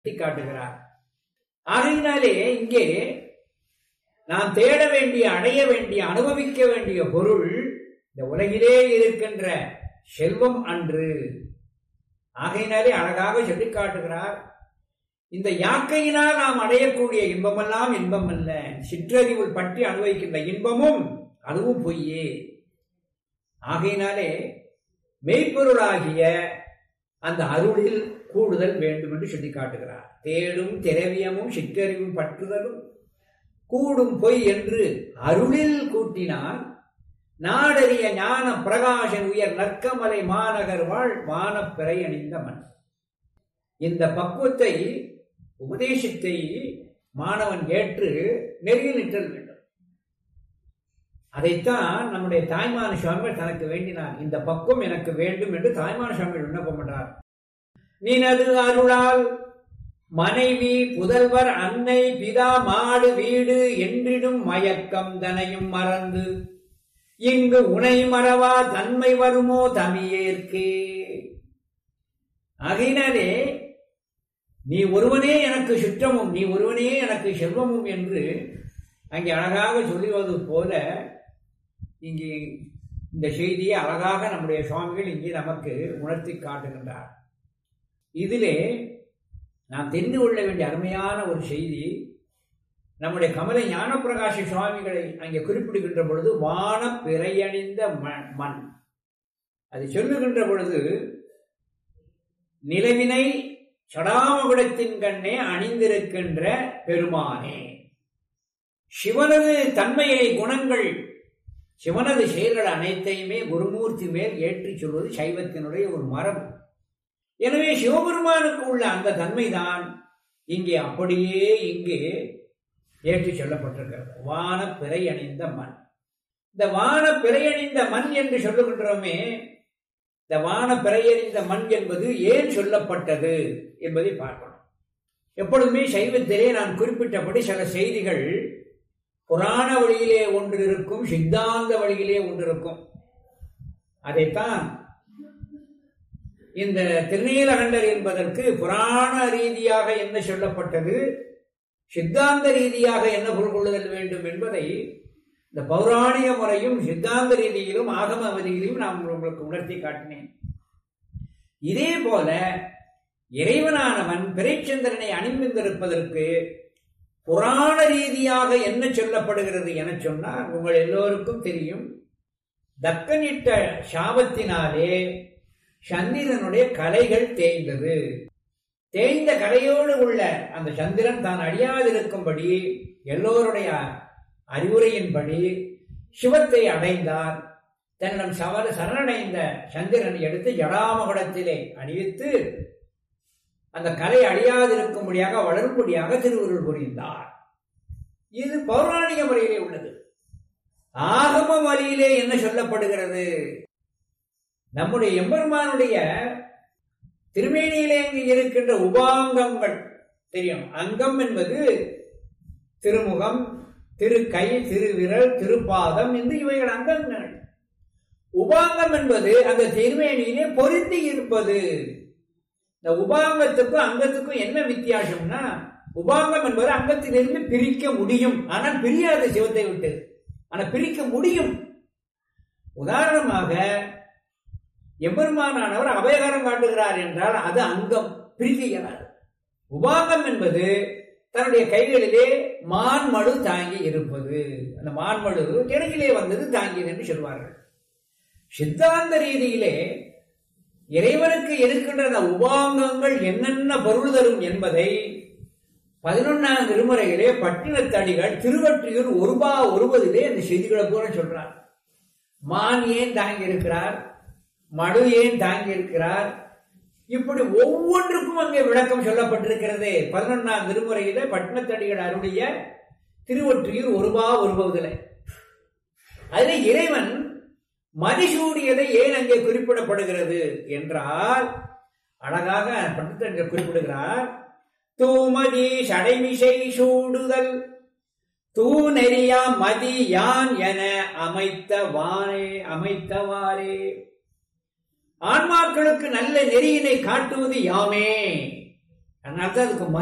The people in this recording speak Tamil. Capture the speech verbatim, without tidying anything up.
காட்டுகிறார். ஆகையினாலே இங்கே நாம் தேட வேண்டிய, அடைய வேண்டிய, அனுபவிக்க வேண்டிய பொருள் இந்த உலகிலே இருக்கின்ற செல்வம் அன்று. ஆகையினாலே அழகாக சொல்லி காட்டுகிறார், இந்த யாக்கையினால் நாம் அடையக்கூடிய இன்பமெல்லாம் இன்பம் அல்ல, சிற்றறிவு பற்றி அனுபவிக்கின்ற இன்பமும் அதுவும் பொய்யே. ஆகையினாலே மெய்ப்பொருளாகிய அந்த அருளில் கூடுதல் வேண்டும் என்று சொல்லி காட்டுகிறார். தேடும் திரவியமும் சிற்றறிவும் பற்றுதலும் கூடும் பொய் என்று அருளில் கூட்டினால் நாடறிய ஞான பிரகாசன் உயர் நற்கமலை மாநகர் வாழ் வானப்பிறை அணிந்த மண். இந்த பக்குவத்தை, உபதேசத்தை மாணவன் ஏற்று நெறியில் நிற்றல் வேண்டும். அதைத்தான் நம்முடைய தாய்மான சுவாமிகள் தனக்கு வேண்டினார். இந்த பக்குவம் எனக்கு வேண்டும் என்று தாய்மான சுவாமிகள் விண்ணப்பம் பண்றார். நினது அருளால் மனைவி புதல்வர் அன்னை பிதா மாடு வீடு என்றிடும் மயக்கம் தனையும் மறந்து இங்கு உனை மறவா தன்மை வருமோ தமியேற்கே. ஆகையினாலே நீ ஒருவனே எனக்கு சுற்றமும், நீ ஒருவனே எனக்கு செல்வமும் என்று அங்கே அழகாக சொல்லுவது போல இங்கே இந்த செய்தியை அழகாக நம்முடைய சுவாமிகள் இங்கே நமக்கு உணர்த்தி காட்டுகின்றார். இதிலே நாம் தெரிந்து கொள்ள வேண்டிய அருமையான ஒரு செய்தி, நம்முடைய கமலை ஞானப்பிரகாஷ சுவாமிகளை அங்கே குறிப்பிடுகின்ற பொழுது வான பிறையணிந்த மண், அது சொல்லுகின்ற பொழுது நிலவினை சடாமகுடத்தின் கண்ணே அணிந்திருக்கின்ற பெருமானே, சிவனது தன்மையை, குணங்கள், சிவனது செயல்கள் அனைத்தையுமே குருமூர்த்தி மேல் ஏற்றி சொல்வது சைவத்தினுடைய ஒரு மரபு. எனவே சிவபெருமானுக்கு உள்ள அந்த தன்மைதான் இங்கே அப்படியே இங்கே ஏற்றி சொல்லப்பட்டிருக்கிறது. வான பிறை அணிந்த மண். இந்த வான பிறை அணிந்த மண் என்று சொல்லுகின்றோமே, இந்த வான பிறை அணிந்த மண் என்பது ஏன் சொல்லப்பட்டது என்பதை பார்க்கணும். எப்பொழுதுமே சைவத்திலே நான் குறிப்பிட்டபடி சில செய்திகள் புராண வழியிலே ஒன்று இருக்கும், சித்தாந்த வழியிலே ஒன்று இருக்கும். அதைத்தான் இந்த திருநீலகண்டர் என்பதற்கு புராண ரீதியாக என்ன சொல்லப்பட்டது, சித்தாந்த ரீதியாக என்ன பொருள் கொள்ளுதல் வேண்டும் என்பதை இந்த பௌராணிக முறையும் சித்தாந்த ரீதியிலும் ஆகம வழியிலும் நான் உங்களுக்கு உணர்த்தி காட்டினேன். இதே போல இறைவனானவன் பிறைச்சந்திரனை அணிந்திருப்பதற்கு புராண ரீதியாக என்ன சொல்லப்படுகிறது என சொன்னால், உங்கள் எல்லோருக்கும் தெரியும், தக்கனிட்ட சாபத்தினாலே சந்திரனுடைய கலைகள் தேய்ந்தது. தேய்ந்த கலையோடு உள்ள அந்த சந்திரன் தான் அழியாதிருக்கும்படி எல்லோருடைய அறிவுரையின்படி சிவத்தை அடைந்தார். தன்னிடம் சவர சரணடைந்த சந்திரன் எடுத்து ஜடாமகுடத்திலே அணிவித்து அந்த கலை அழியாதிருக்கும்படியாக வளரும்படியாக திருவுருள் புரிந்தார். இது பௌராணிக முறையிலே உள்ளது. ஆகம வழியிலே என்ன சொல்லப்படுகிறது, நம்முடைய எம்பெருமானுடைய திருமேனியிலே இருக்கின்ற உபாங்கங்கள் தெரியும். அங்கம் என்பது திருமுகம், திருக்கை, திருவிரல், திருப்பாதம் என்று இவைகள் அங்கங்கள். உபாங்கம் என்பது அந்த திருமேனியிலே பொருந்தி இருப்பது. இந்த உபாங்கத்துக்கும் அங்கத்துக்கும் என்ன வித்தியாசம்னா, உபாங்கம் என்பது அங்கத்திலிருந்து பிரிக்க முடியும், ஆனால் பிரியாத சிவத்தை விட்டு. ஆனால் பிரிக்க முடியும். உதாரணமாக எம்பெருமானானவர் அபயகரம் காட்டுகிறார் என்றால் அது அங்கம், பிரிக்க இயலாது. உபாங்கம் என்பது தன்னுடைய கைகளிலே மான்மடு தாங்கி இருப்பது. அந்த மான்மடு கிழக்கிலே வந்தது தாங்கியது என்று சொல்வார்கள். சித்தாந்த ரீதியிலே இறைவனுக்கு இருக்கின்ற அந்த உபாங்கங்கள் என்னென்ன பொருள் தரும் என்பதை பதினொன்னாம் திருமுறையிலே பட்டினத்தடிகள் திருவற்றியூர் ஒருபா ஒருவதிலே அந்த செய்திகளை பூரா சொல்றார். மான் ஏன் தாங்கி இருக்கிறார், மடு ஏன் தாங்கி இருக்கிறார், இப்படி ஒவ்வொன்றுக்கும் அங்கே விளக்கம் சொல்லப்பட்டிருக்கிறது. பதினொன்னாம் திருமுறையில பட்டினத்தடிகள் அருடைய திருவொற்றியூர் ஒருபா ஒருபவதில் அதுல இறைவன் மதிசூடியதை ஏன் அங்கே குறிப்பிடப்படுகிறது என்றால், அழகாக பட்டினத்தடிகள் குறிப்பிடுகிறார். தூமதி சடைமிசை சூடுதல் தூ நெறியா மதி யான் என அமைத்த வானே அமைத்தவாறே. ஆன்மாக்களுக்கு நல்ல நெறியினை காட்டுவது யாமே. அதனால்தான் அதுக்கு